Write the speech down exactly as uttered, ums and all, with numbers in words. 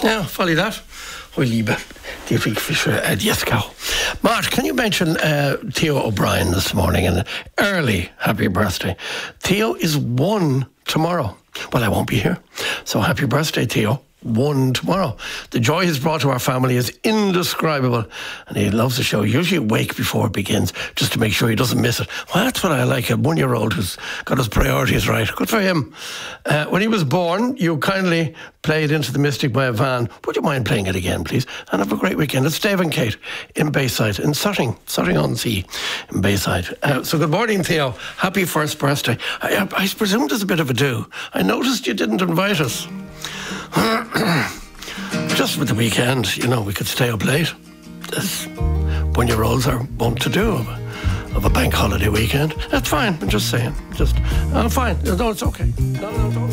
Ja, folly that. Oh, liebe, die Big Fisher at Yescow. Mark, can you mention uh, Theo O'Brien this morning? And early happy birthday. Theo is one tomorrow. Well, I won't be here. So happy birthday, Theo. One tomorrow. The joy he's brought to our family is indescribable, and he loves the show. Usually awake before it begins, just to make sure he doesn't miss it. Well, that's what I like, a one-year-old who's got his priorities right. Good for him. Uh, when he was born, you kindly played Into the Mystic by a Van. Would you mind playing it again, please? And have a great weekend. It's Dave and Kate in Bayside, in Sutting, Sutting-on-Sea in Bayside. Uh, so good morning, Theo. Happy first birthday. I, I, I presume there's a bit of a do. I noticed you didn't invite us. Just with the weekend, you know, we could stay up late, as one-year-olds are wont to do of a, of a bank holiday weekend. That's fine, I'm just saying. Just, uh, fine. No, it's okay. No, no, it's okay.